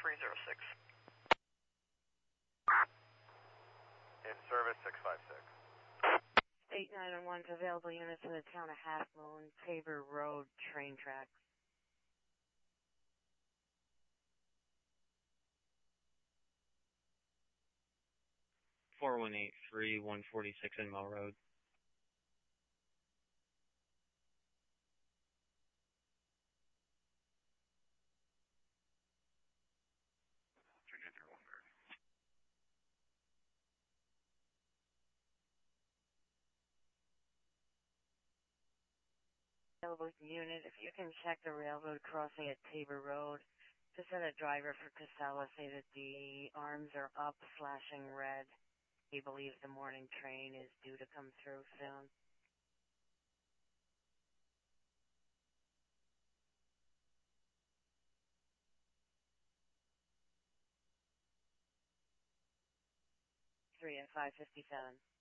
306. In service 656. State 911 to available units in the town of Half Moon, Tabor Road, train tracks. (4183) 146 Enmore Road. Available unit, if you can check the railroad crossing at Tabor Road, just had a driver for Casella say that the arms are up, flashing red. He believes the morning train is due to come through soon. Three at 5:57.